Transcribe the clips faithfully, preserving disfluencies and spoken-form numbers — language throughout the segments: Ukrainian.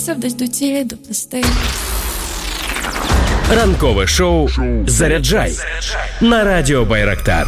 Десь до цієї до пластей. Ранкове шоу «Заряджай» на радіо Байрактар.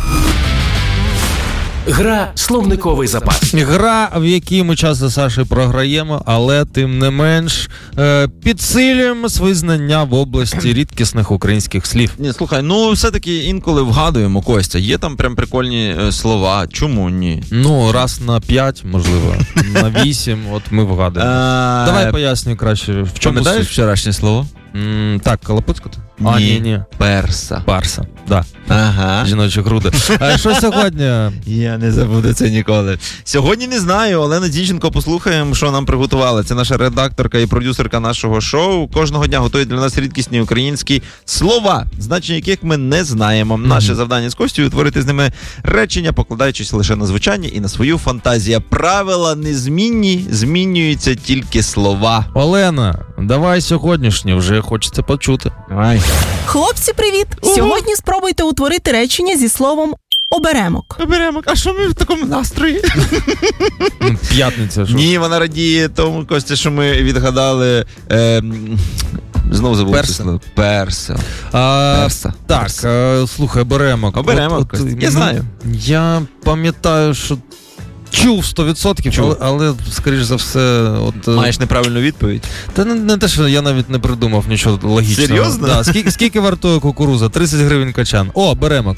Гра «Словниковий запас». Гра, в якій ми часто з Сашею програємо, але тим не менш е, підсилюємо свої знання в області рідкісних українських слів. Ні, слухай, ну все-таки інколи вгадуємо, Костя. Є там прям прикольні е, слова. Чому ні? Ну, раз на п'ять, можливо, на вісім, от ми вгадуємо. А, Давай поясню краще, в чому пам'ятаєш суть? вчорашнє слово? М, так, Калапуцько? А, Ні. ні, ні. Перса. Парса, да. Ага. Жіночі груди. А що сьогодні? Я не забуду це ніколи. Сьогодні не знаю, Олена Зінченко, послухаємо, що нам приготували. Це наша редакторка і продюсерка нашого шоу. Кожного дня готує для нас рідкісні українські слова, значення яких ми не знаємо. Mm-hmm. Наше завдання з Костю – утворити з ними речення, покладаючись лише на звучання і на свою фантазію. Правила незмінні, змінюються тільки слова. Олена, давай сьогоднішнє, вже хочеться почути. Давай. Хлопці, привіт! Угу. Сьогодні спробуйте утворити речення зі словом «оберемок». Оберемок. А що ми в такому настрої? Ну, п'ятниця. Що? Ні, вона радіє тому, Костя, що ми відгадали... Е, знову забув. Перса. Перса. А, Перса. так, Перса. а, слухай, оберемок. Оберемок, От, Костя. от, Я ну, знаю. Я пам'ятаю, що чув сто відсотків, Чув. але, але, скоріш за все... От, Маєш неправильну відповідь? Та не, не те, що я навіть не придумав нічого логічного. Серйозно? Да, скільки, скільки вартує кукуруза? тридцять гривень качан. О, беремок.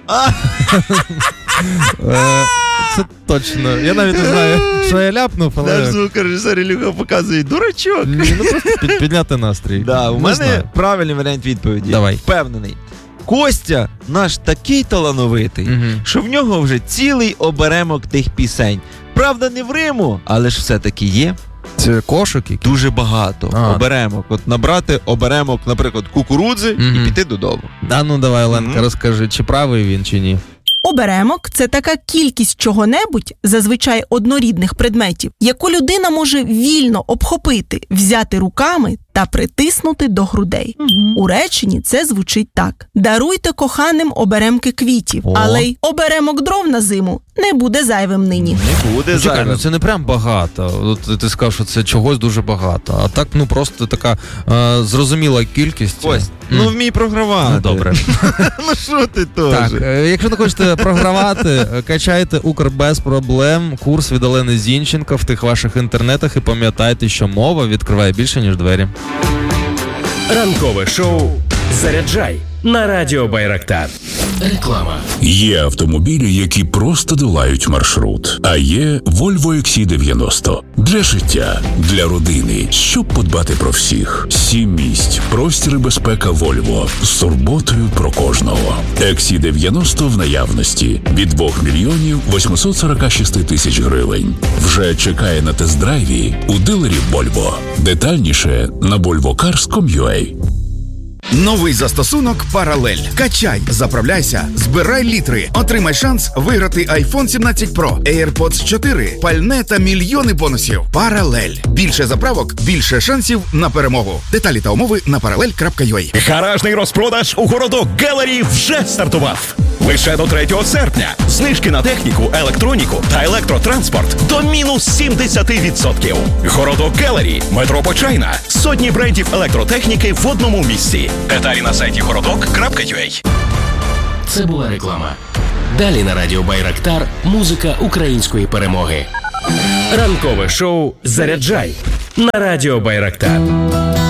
Е, Це точно. Я навіть не знаю, що я ляпнув, Наш але... звукорежисер Ілюха показує дурачок. Ні, ну просто під, підняти настрій. Да, у Не мене знаю. правильний варіант відповіді. Давай. Впевнений. Костя наш такий талановитий, Мгм. що в нього вже цілий оберемок тих пісень. Правда, не в Риму, але ж все-таки є. Це кошик який? Дуже багато А. оберемок. От набрати оберемок, наприклад, кукурудзи Мгм. і піти додому. А ну давай, Оленка, Мгм. розкажи, чи правий він, чи ні? Оберемок – це така кількість чого-небудь, зазвичай однорідних предметів, яку людина може вільно обхопити, взяти руками та притиснути до грудей. У реченні це звучить так. Даруйте коханим оберемки квітів, О. але й оберемок дров на зиму не буде зайвим нині. Не буде Ну, чекай, зайвим. ну це не прям багато. От ти сказав, що це чогось дуже багато. А так, ну просто така е, зрозуміла кількість. Кость, М. ну вмій програвати. Ну, добре. Ну що ти теж? Так, е, якщо не хочете програвати, е, качайте Укр без проблем, курс від Олени Зінченко в тих ваших інтернетах і пам'ятайте, що мова відкриває більше, ніж двері. Ранкове шоу «Заряджай» на радіо Байрактар. Реклама. Є автомобілі, які просто долають маршрут. А є Volvo ікс сі дев'яносто. Для життя, для родини, щоб подбати про всіх. Сім місць, простір і безпека Volvo. З турботою про кожного. ікс сі дев'яносто в наявності. Від двох мільйонів восьмисот сорок шість тисяч гривень. Вже чекає на тест-драйві у дилерів Volvo. Детальніше на volvo cars крапка ком крапка ю а. Новий застосунок «Паралель». Качай, заправляйся, збирай літри, отримай шанс виграти айфон сімнадцять Pro, AirPods чотири, пальне та мільйони бонусів. «Паралель». Більше заправок, більше шансів на перемогу. Деталі та умови на паралель крапка ю а. Гаражний розпродаж у Городок Gallery вже стартував. Лише до третього серпня. Знижки на техніку, електроніку та електротранспорт до мінус сімдесят відсотків. Городок Gallery, метро Почайна, сотні брендів електротехніки в одному місці. Деталі на сайті городок крапка ю а. Це була реклама. Далі на радіо Байрактар музика української перемоги. Ранкове шоу «Заряджай» на радіо Байрактар.